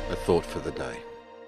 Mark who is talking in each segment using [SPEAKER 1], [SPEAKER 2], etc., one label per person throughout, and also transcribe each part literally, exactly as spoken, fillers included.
[SPEAKER 1] A thought for the day.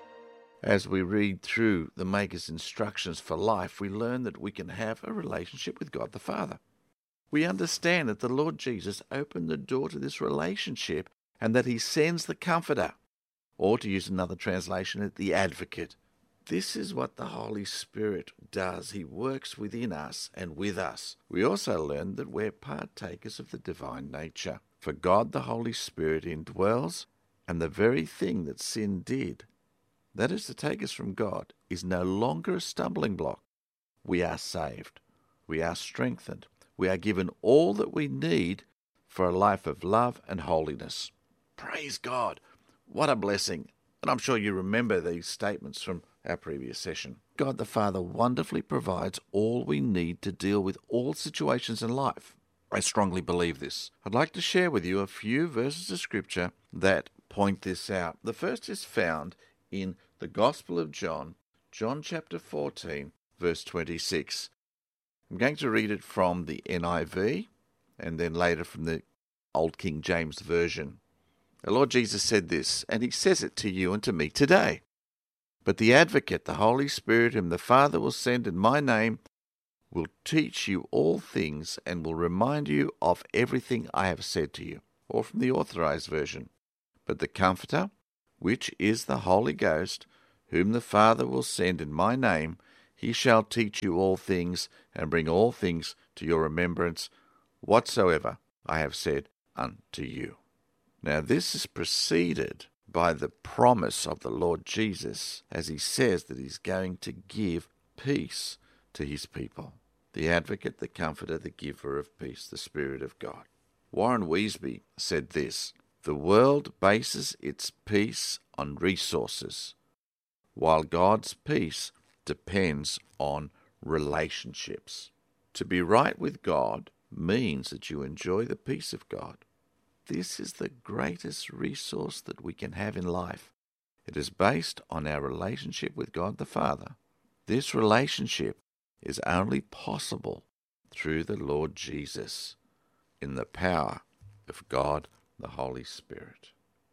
[SPEAKER 1] As we read through the Maker's instructions for life, we learn that we can have a relationship with God the Father. We understand that the Lord Jesus opened the door to this relationship and that he sends the Comforter, or to use another translation, the Advocate. This is what the Holy Spirit does. He works within us and with us. We also learn that we're partakers of the divine nature. For God the Holy Spirit indwells, and the very thing that sin did, that is to take us from God, is no longer a stumbling block. We are saved. We are strengthened. We are given all that we need for a life of love and holiness. Praise God. What a blessing. And I'm sure you remember these statements from our previous session. God the Father wonderfully provides all we need to deal with all situations in life. I strongly believe this. I'd like to share with you a few verses of Scripture that point this out. The first is found in the Gospel of John, John chapter fourteen, verse twenty-six. I'm going to read it from the N I V and then later from the Old King James Version. The Lord Jesus said this, and he says it to you and to me today. But the Advocate, the Holy Spirit, whom the Father will send in my name, will teach you all things and will remind you of everything I have said to you. Or from the Authorized Version. But the Comforter, which is the Holy Ghost, whom the Father will send in my name, he shall teach you all things and bring all things to your remembrance, whatsoever I have said unto you. Now this is preceded by the promise of the Lord Jesus, as he says that he's going to give peace to his people. The Advocate, the Comforter, the Giver of peace, the Spirit of God. Warren Wiersbe said this, the world bases its peace on resources, while God's peace depends on relationships. To be right with God means that you enjoy the peace of God. This is the greatest resource that we can have in life. It is based on our relationship with God the Father. This relationship is only possible through the Lord Jesus in the power of God the Holy Spirit.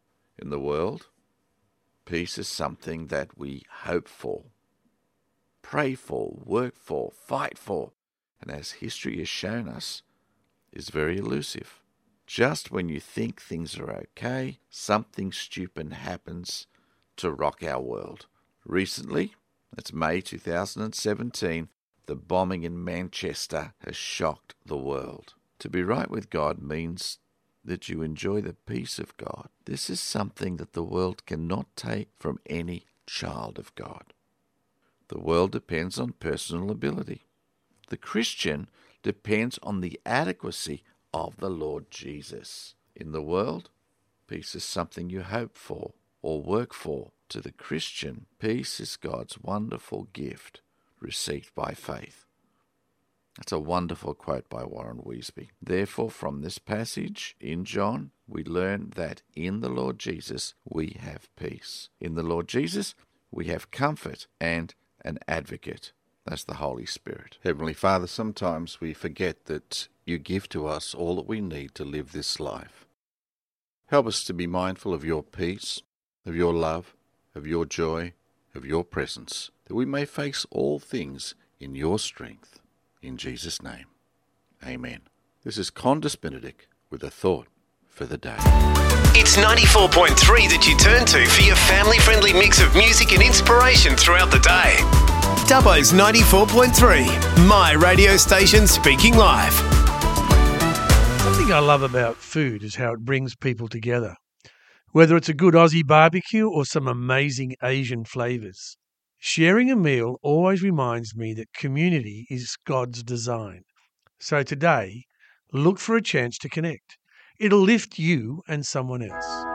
[SPEAKER 1] In the world, peace is something that we hope for, pray for, work for, fight for, and as history has shown us, is very elusive. Just when you think things are okay, something stupid happens to rock our world. Recently, that's May two thousand seventeen, the bombing in Manchester has shocked the world. To be right with God means that you enjoy the peace of God. This is something that the world cannot take from any child of God. The world depends on personal ability. The Christian depends on the adequacy of the Lord Jesus. In the world, peace is something you hope for or work for. To the Christian, peace is God's wonderful gift received by faith. That's a wonderful quote by Warren Wiersbe. Therefore, from this passage in John, we learn that in the Lord Jesus we have peace. In the Lord Jesus we have comfort and an advocate. That's the Holy Spirit. Heavenly Father, sometimes we forget that you give to us all that we need to live this life. Help us to be mindful of your peace, of your love, of your joy, of your presence, that we may face all things in your strength. In Jesus' name, amen. This is Condis Benedict with a thought for the day.
[SPEAKER 2] It's ninety-four point three that you turn to for your family-friendly mix of music and inspiration throughout the day. Dubbo's ninety-four point three, my radio station speaking live.
[SPEAKER 3] Something I love about food is how it brings people together. Whether it's a good Aussie barbecue or some amazing Asian flavours. Sharing a meal always reminds me that community is God's design. So today, look for a chance to connect. It'll lift you and someone else.